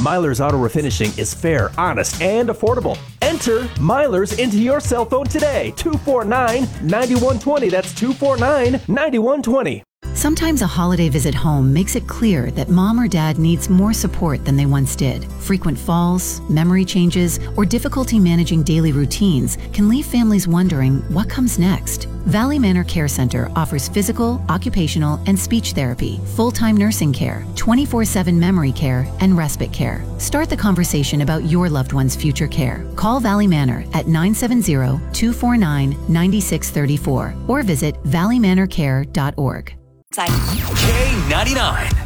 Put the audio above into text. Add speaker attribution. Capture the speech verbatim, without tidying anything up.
Speaker 1: Myler's Auto Refinishing is fair, honest, and affordable. Enter Myler's into your cell phone today. two four nine, nine one two zero. That's two four nine, nine one two zero.
Speaker 2: Sometimes a holiday visit home makes it clear that mom or dad needs more support than they once did. Frequent falls, memory changes, or difficulty managing daily routines can leave families wondering what comes next. Valley Manor Care Center offers physical, occupational, and speech therapy, full-time nursing care, twenty-four seven memory care, and respite care. Start the conversation about your loved one's future care. Call Valley Manor at nine seven zero, two four nine, nine six three four or visit valley manor care dot org.
Speaker 3: K ninety-nine.